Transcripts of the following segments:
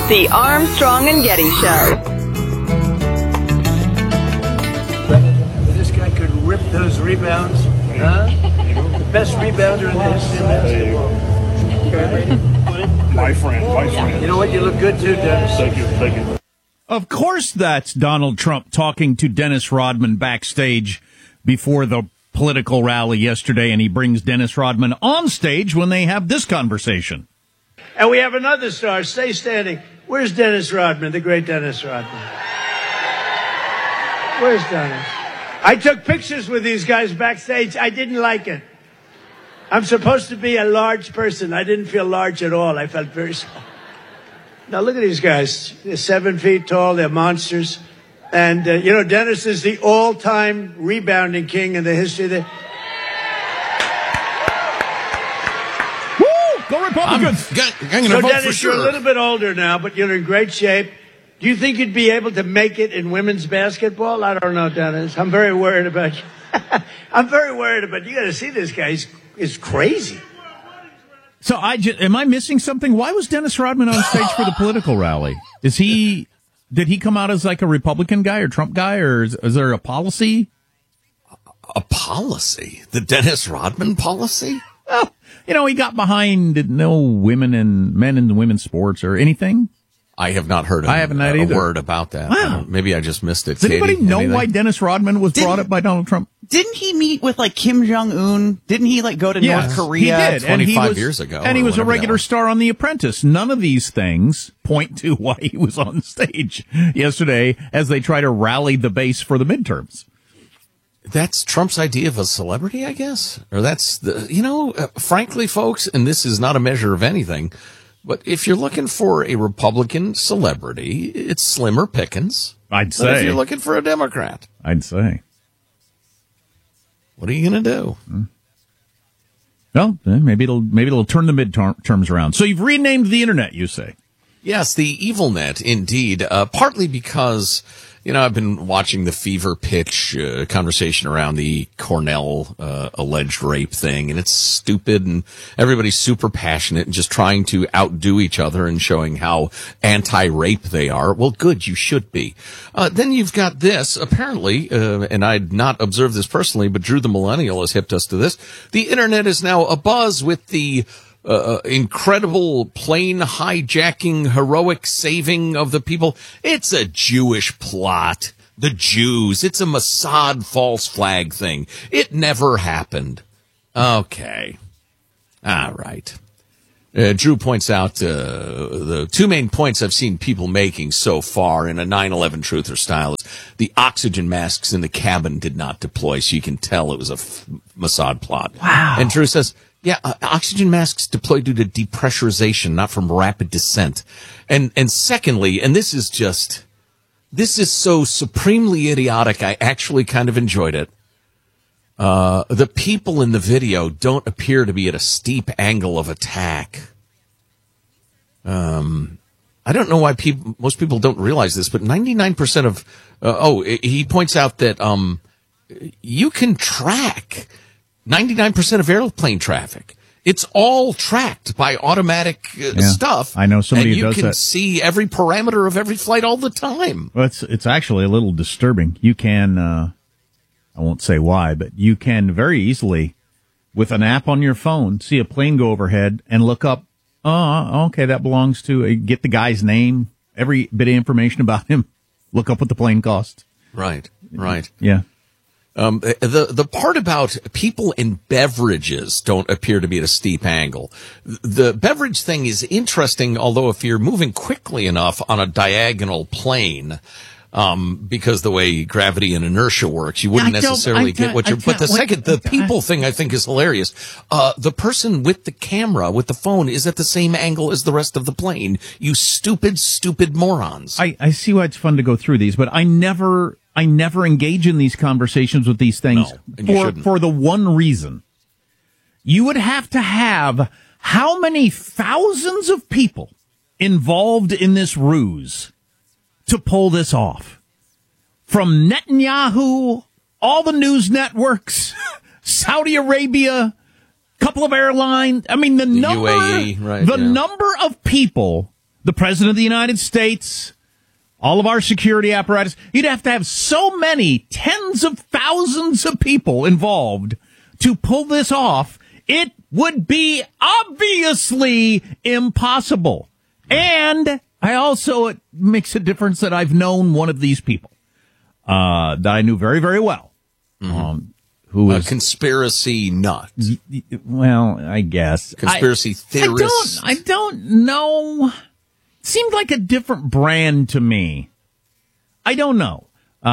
The Armstrong and Getty Show. This guy could rip those rebounds. Huh? The best rebounder in the history of basketball. My friend. You know what? You look good too, Dennis. Thank you. Of course that's Donald Trump talking to Dennis Rodman backstage before the political rally yesterday, and he brings Dennis Rodman on stage when they have this conversation. And we have another star. Stay standing. Where's Dennis Rodman, the great Dennis Rodman? Where's Dennis? I took pictures with these guys backstage. I didn't like it. I'm supposed to be a large person. I didn't feel large at all. I felt very small. Now, look at these guys. They're 7 feet tall. They're monsters. And, Dennis is the all-time rebounding king in the history of the... Woo! Go Republicans! So, Dennis, you're a little bit older now, but you're in great shape. Do you think you'd be able to make it in women's basketball? I don't know, Dennis. I'm very worried about you. I'm very worried about you. You got to see this guy. He's crazy. So am I missing something? Why was Dennis Rodman on stage for the political rally? Did he come out as like a Republican guy or Trump guy, or is there a policy? A policy? The Dennis Rodman policy? Well, he got behind no women and men in women's sports or anything. I have not heard a word about that. Wow. Maybe I just missed it. Does anybody know why Dennis Rodman was brought up by Donald Trump? Didn't he meet with Kim Jong-un? Didn't he go to North Korea? He did. 25 years ago. And he was a regular star on The Apprentice. None of these things point to why he was on stage yesterday as they try to rally the base for the midterms. That's Trump's idea of a celebrity, I guess? Or that's frankly, folks, and this is not a measure of anything, but if you're looking for a Republican celebrity, it's slimmer pickings. I'd say. But if you're looking for a Democrat, I'd say. What are you going to do? Well, maybe it'll turn the midterms around. So you've renamed the internet, you say? Yes, the EvilNet, indeed. Partly because, I've been watching the fever pitch conversation around the Cornell alleged rape thing, and it's stupid, and everybody's super passionate and just trying to outdo each other and showing how anti-rape they are. Well, good, you should be. Then you've got this, apparently, and I'd not observed this personally, but Drew the Millennial has hipped us to this. The internet is now abuzz with the incredible plane hijacking, heroic saving of the people. It's a Jewish plot. The Jews. It's a Mossad false flag thing. It never happened. Okay. All right. Drew points out the two main points I've seen people making so far in a 9/11 truther style is the oxygen masks in the cabin did not deploy, so you can tell it was a Mossad plot. Wow. And Drew says, yeah, oxygen masks deploy due to depressurization, not from rapid descent. And secondly, and this is so supremely idiotic, I actually kind of enjoyed it. The people in the video don't appear to be at a steep angle of attack. I don't know why most people don't realize this, but 99% of, he points out that, you can track 99% of airplane traffic. It's all tracked by automatic stuff. I know somebody who does that. And you can see every parameter of every flight all the time. Well, it's actually a little disturbing. You can, I won't say why, but you can very easily, with an app on your phone, see a plane go overhead and look up, okay, that belongs to, get the guy's name, every bit of information about him, look up what the plane cost. Right. Yeah. The part about people in beverages don't appear to be at a steep angle. The beverage thing is interesting, although if you're moving quickly enough on a diagonal plane, because the way gravity and inertia works, you wouldn't necessarily get what you're, but the people thing I think is hilarious. The person with the camera, with the phone, is at the same angle as the rest of the plane. You stupid morons. I see why it's fun to go through these, but I never engage in these conversations with these things for the one reason. You would have to have how many thousands of people involved in this ruse to pull this off? From Netanyahu, all the news networks, Saudi Arabia, couple of airlines. I mean, the number, UAE, right, number of people the President of the United States, all of our security apparatus. You'd have to have so many tens of thousands of people involved to pull this off. It would be obviously impossible. And it makes a difference that I've known one of these people that I knew very, very well. Who was a conspiracy nut. Well, I guess. Conspiracy theorist. I don't know. Seemed like a different brand to me. I don't know.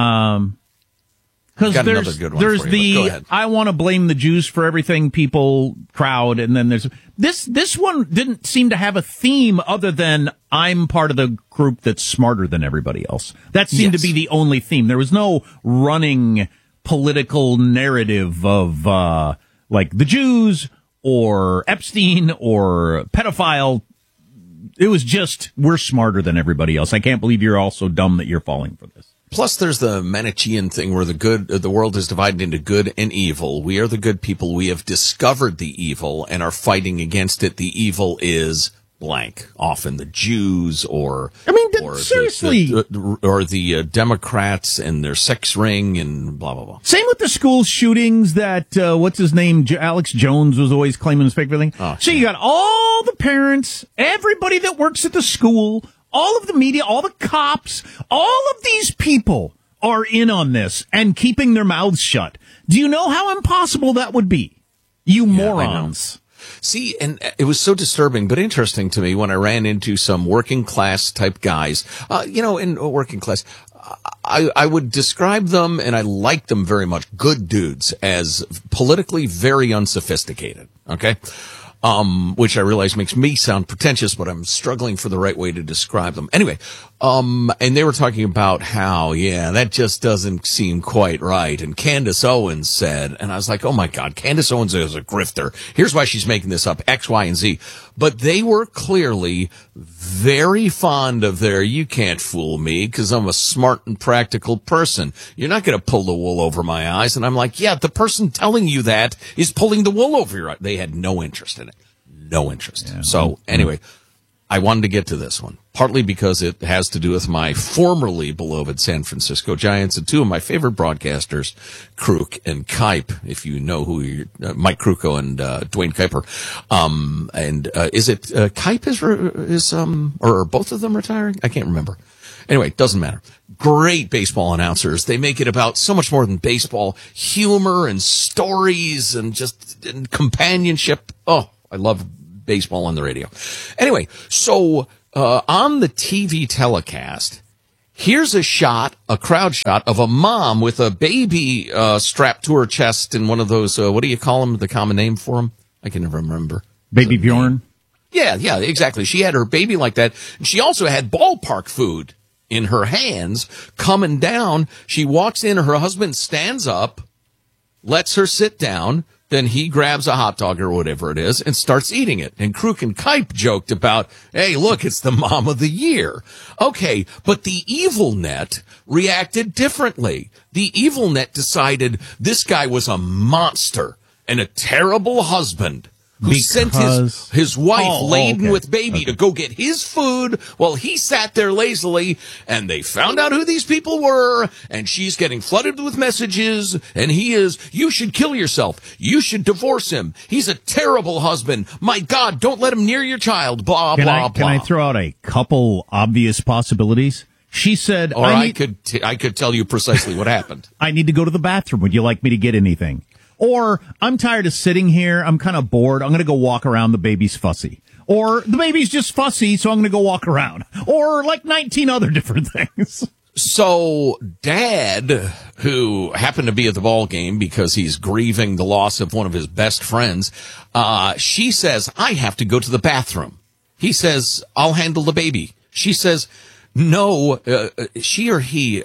Because there's the I want to blame the Jews for everything people crowd, and then there's this one didn't seem to have a theme other than I'm part of the group that's smarter than everybody else. That seemed to be the only theme. There was no running political narrative of like the Jews or Epstein or pedophile. It was just, we're smarter than everybody else. I can't believe you're all so dumb that you're falling for this. Plus, there's the Manichaean thing where the world is divided into good and evil. We are the good people. We have discovered the evil and are fighting against it. The evil is blank. Often the Jews or seriously, the Democrats and their sex ring and blah blah blah. Same with the school shootings that what's his name, Alex Jones was always claiming was fake everything. So you got all the parents, everybody that works at the school, all of the media, all the cops, all of these people are in on this and keeping their mouths shut. Do you know how impossible that would be? You morons. See, and it was so disturbing, but interesting to me when I ran into some working class type guys, in working class, I would describe them, and I like them very much, good dudes, as politically very unsophisticated, okay? Which I realize makes me sound pretentious, but I'm struggling for the right way to describe them. Anyway, and they were talking about how, that just doesn't seem quite right. And Candace Owens said, and I was like, oh my God, Candace Owens is a grifter. Here's why she's making this up, X, Y, and Z. But they were clearly very fond of their, you can't fool me because I'm a smart and practical person. You're not going to pull the wool over my eyes. And I'm like, yeah, the person telling you that is pulling the wool over your eyes. They had no interest in it. No interest. Yeah. So anyway, I wanted to get to this one, partly because it has to do with my formerly beloved San Francisco Giants and two of my favorite broadcasters, Kruk and Kipe, if you know who you're, Mike Krukow and Dwayne Kuiper. Is it Kipe is or are both of them retiring? I can't remember. Anyway, doesn't matter. Great baseball announcers. They make it about so much more than baseball, humor and stories and companionship. Oh, I love baseball on the radio. Anyway, so on the TV telecast, here's a crowd shot of a mom with a baby strapped to her chest in one of those, what do you call them, the common name for them? I can never remember. Baby Bjorn? Yeah, exactly. She had her baby like that. And she also had ballpark food in her hands coming down. She walks in, her husband stands up, lets her sit down. Then he grabs a hot dog or whatever it is and starts eating it. And Kruk and Kipe joked about, hey, look, it's the mom of the year. Okay, but the Evil Net reacted differently. The Evil Net decided this guy was a monster and a terrible husband who sent his wife laden with baby to go get his food while he sat there lazily, and they found out who these people were, and she's getting flooded with messages, and you should kill yourself. You should divorce him. He's a terrible husband. My God, don't let him near your child, blah, blah. Can I throw out a couple obvious possibilities? She said, I could tell you precisely what happened. I need to go to the bathroom. Would you like me to get anything? Or, I'm tired of sitting here. I'm kind of bored. I'm going to go walk around. The baby's fussy. Or, the baby's just fussy, so I'm going to go walk around. Or, like 19 other different things. So, Dad, who happened to be at the ball game because he's grieving the loss of one of his best friends, she says, I have to go to the bathroom. He says, I'll handle the baby. She says, no, she or he,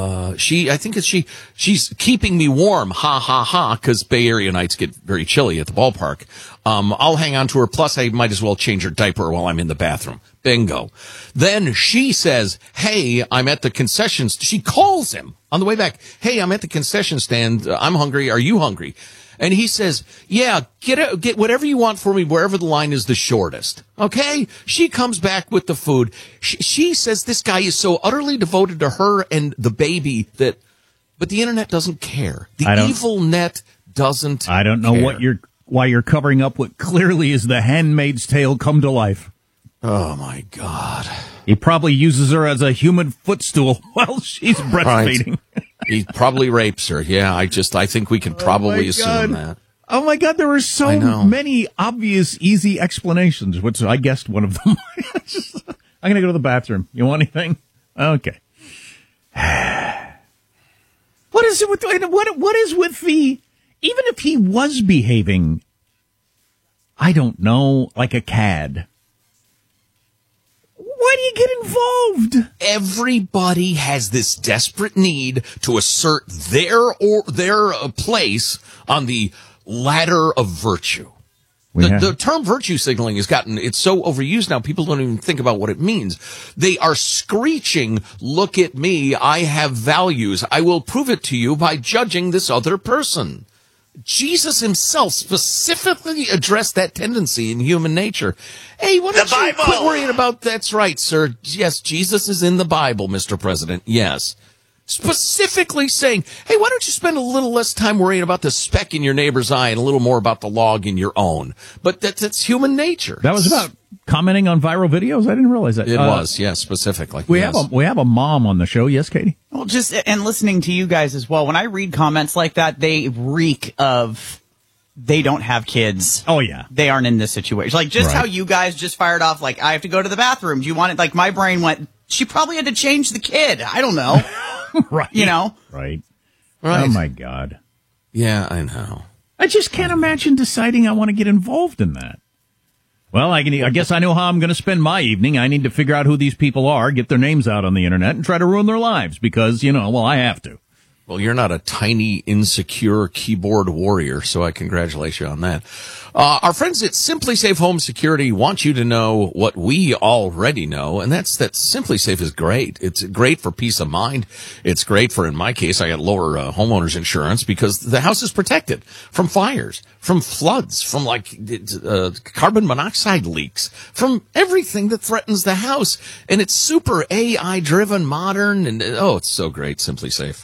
I think it's she, she's keeping me warm, ha, ha, ha, because Bay Area nights get very chilly at the ballpark. I'll hang on to her, plus I might as well change her diaper while I'm in the bathroom. Bingo. Then she says, hey, I'm at the concessions. She calls him on the way back. Hey, I'm at the concession stand. I'm hungry. Are you hungry? And he says, yeah, get whatever you want for me, wherever the line is the shortest. Okay? She comes back with the food. She says this guy is so utterly devoted to her and the baby but the internet doesn't care. The evil net doesn't I don't know care. why you're covering up what clearly is the Handmaid's Tale come to life. Oh my God. He probably uses her as a human footstool while she's breastfeeding. Right. He probably rapes her. Yeah, I think we can probably assume that. Oh my God, there are so many obvious, easy explanations, which I guessed one of them. I'm going to go to the bathroom. You want anything? Okay. What is it with the, even if he was behaving, I don't know, like a cad, why do you get involved? Everybody has this desperate need to assert their place on the ladder of virtue. The term virtue signaling it's so overused now, people don't even think about what it means. They are screeching, look at me, I have values. I will prove it to you by judging this other person. Jesus himself specifically addressed that tendency in human nature. Hey, why don't you quit worrying about that's right, sir. Yes, Jesus is in the Bible, Mr. President. Yes. Specifically saying, hey, why don't you spend a little less time worrying about the speck in your neighbor's eye and a little more about the log in your own? But that's human nature. That was about commenting on viral videos? I didn't realize that. It was, yes, specifically. We have a mom on the show. Yes, Katie? Well, and listening to you guys as well, when I read comments like that, they reek of they don't have kids. Oh, yeah. They aren't in this situation. Like, just how you guys just fired off, like, I have to go to the bathroom. Do you want it? Like, my brain went, she probably had to change the kid. I don't know. Right. You know? Right. Oh, my God. Yeah, I know. I just can't imagine deciding I want to get involved in that. Well, I guess I know how I'm going to spend my evening. I need to figure out who these people are, get their names out on the internet, and try to ruin their lives because, I have to. Well, you're not a tiny, insecure keyboard warrior, so I congratulate you on that. Our friends at Simply Safe Home Security want you to know what we already know, and that's that Simply Safe is great. It's great for peace of mind. It's great for, in my case, I got lower homeowners insurance because the house is protected from fires, from floods, from carbon monoxide leaks, from everything that threatens the house. And it's super AI-driven, modern, and it's so great, Simply Safe.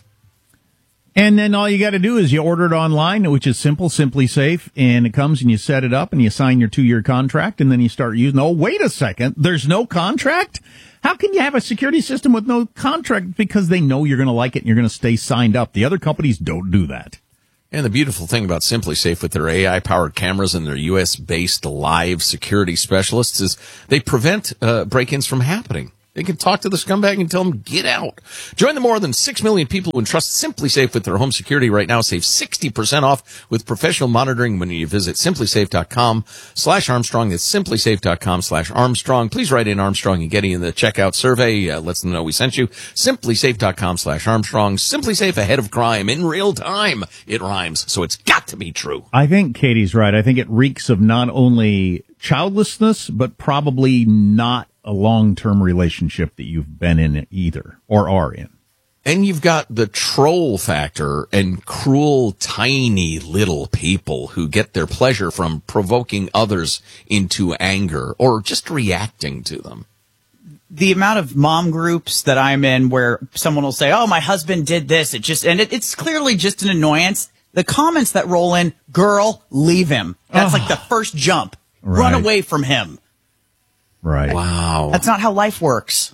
And then all you got to do is you order it online, which is simple, Simply Safe, and it comes and you set it up and you sign your 2-year contract and then you start using. Oh, wait a second. There's no contract? How can you have a security system with no contract? Because they know you're going to like it and you're going to stay signed up. The other companies don't do that. And the beautiful thing about Simply Safe with their AI-powered cameras and their U.S.-based live security specialists is they prevent break-ins from happening. They can talk to the scumbag and tell them, get out. Join the more than 6 million people who entrust Simply Safe with their home security right now. Save 60% off with professional monitoring when you visit simplysafe.com/Armstrong. That's simplysafe.com/Armstrong. Please write in Armstrong and Getty in the checkout survey. Lets them know we sent you. Simplysafe.com/Armstrong. Simply Safe, ahead of crime in real time. It rhymes, so it's got to be true. I think Katie's right. I think it reeks of not only childlessness, but probably not a long-term relationship that you've been in either or are in. And you've got the troll factor and cruel, tiny little people who get their pleasure from provoking others into anger or just reacting to them. The amount of mom groups that I'm in where someone will say, oh, my husband did this. It's clearly just an annoyance. The comments that roll in, girl, leave him. That's like the first jump. Right. Run away from him. Right. Wow. That's not how life works.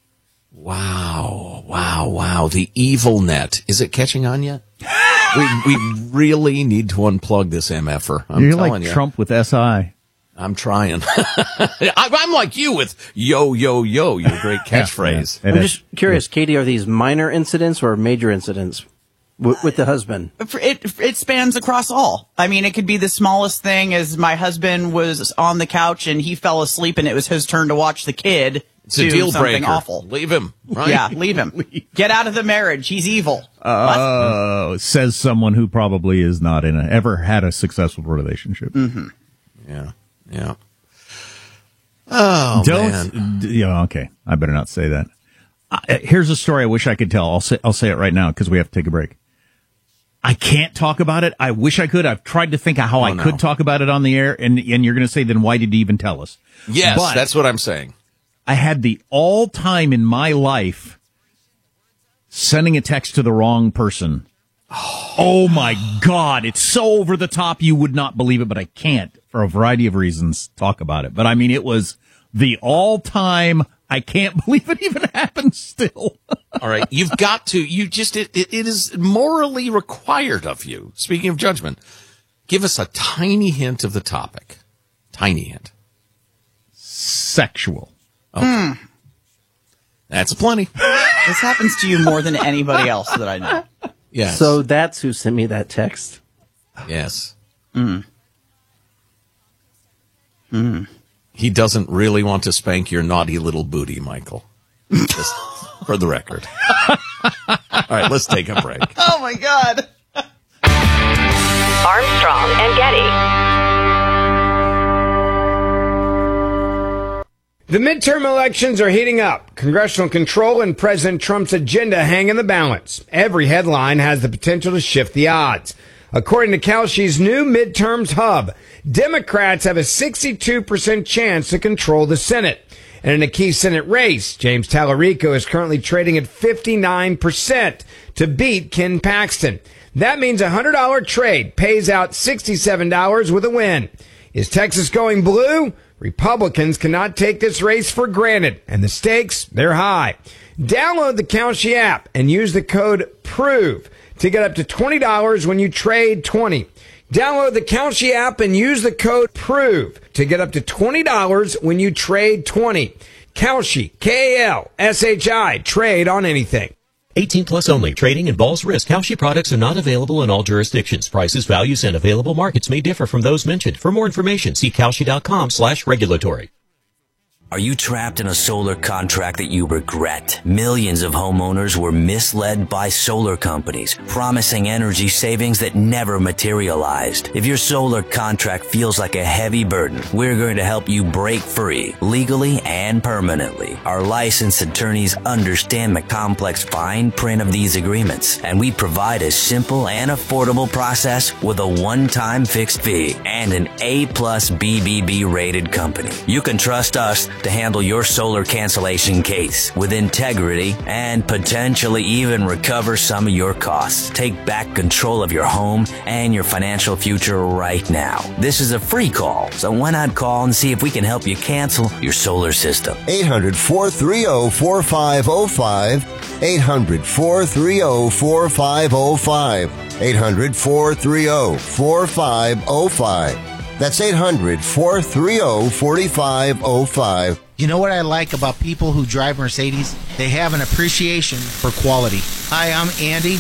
Wow. The evil net. Is it catching on yet? we really need to unplug this MFer. You're like Trump with SI. I'm trying. I'm like you with yo, your great catchphrase. I'm just curious, Katie, are these minor incidents or major incidents with the husband? It spans across all. I mean, it could be the smallest thing as my husband was on the couch and he fell asleep and it was his turn to watch the kid. It's a deal something breaker. Awful. Leave him. Right? Yeah, leave him. Get out of the marriage. He's evil. Says someone who probably is not ever had a successful relationship. Mm-hmm. Yeah. Oh, man. Yeah, okay. I better not say that. Here's a story I wish I could tell. I'll say it right now because we have to take a break. I can't talk about it. I wish I could. I've tried to think of how I could talk about it on the air, and you're going to say, then why did you even tell us? Yes, but that's what I'm saying. I had the all-time in my life sending a text to the wrong person. Oh, my God. It's so over the top you would not believe it, but I can't, for a variety of reasons, talk about it. But, I mean, it was the all-time, I can't believe it even happened still. All right. You've got to, it is morally required of you. Speaking of judgment, give us a tiny hint of the topic. Tiny hint. Sexual. Okay. That's plenty. This happens to you more than anybody else that I know. Yes. So that's who sent me that text. Yes. He doesn't really want to spank your naughty little booty, Michael. Just for the record. All right, let's take a break. Oh, my God. Armstrong and Getty. The midterm elections are heating up. Congressional control and President Trump's agenda hang in the balance. Every headline has the potential to shift the odds. According to Kelsey's new midterms hub, Democrats have a 62% chance to control the Senate. And in a key Senate race, James Tallarico is currently trading at 59% to beat Ken Paxton. That means a $100 trade pays out $67 with a win. Is Texas going blue? Republicans cannot take this race for granted, and the stakes, they're high. Download the Kalshi app and use the code PROVE to get up to $20 when you trade 20. Download the Kalshi app and use the code PROVE to get up to $20 when you trade 20. Kalshi, K-A-L-S-H-I, trade on anything. 18 plus only. Trading involves risk. Kalshi products are not available in all jurisdictions. Prices, values, and available markets may differ from those mentioned. For more information, see Kalshi.com/regulatory. Are you trapped in a solar contract that you regret? Millions of homeowners were misled by solar companies, promising energy savings that never materialized. If your solar contract feels like a heavy burden, we're going to help you break free, legally and permanently. Our licensed attorneys understand the complex fine print of these agreements, and we provide a simple and affordable process with a one-time fixed fee and an A+ BBB rated company. You can trust us to handle your solar cancellation case with integrity and potentially even recover some of your costs. Take back control of your home and your financial future right now. This is a free call, so why not call and see if we can help you cancel your solar system? 800-430-4505. 800-430-4505. 800-430-4505. That's 800-430-4505. You know what I like about people who drive Mercedes? They have an appreciation for quality. Hi, I'm Andy.